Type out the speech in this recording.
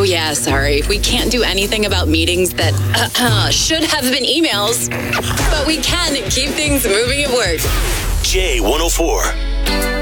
yeah, sorry. We can't do anything about meetings that should have been emails, but we can keep things moving at work. J104.